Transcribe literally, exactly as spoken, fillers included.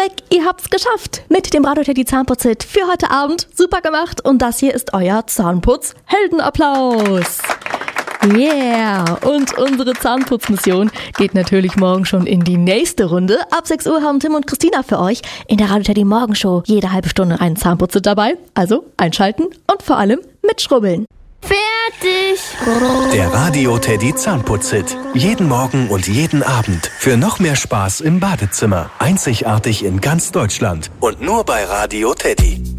weg, ihr habt's geschafft. Mit dem Radio Teddy Zahnputz-Hit für heute Abend. Super gemacht. Und das hier ist euer Zahnputz-Heldenapplaus. Yeah! Und unsere Zahnputzmission geht natürlich morgen schon in die nächste Runde. Ab sechs Uhr haben Tim und Christina für euch in der Radio Teddy Morgenshow jede halbe Stunde einen Zahnputzer dabei. Also einschalten und vor allem mitschrubbeln. Fertig! Der Radio Teddy Zahnputz-Hit. Jeden Morgen und jeden Abend. Für noch mehr Spaß im Badezimmer. Einzigartig in ganz Deutschland. Und nur bei Radio Teddy.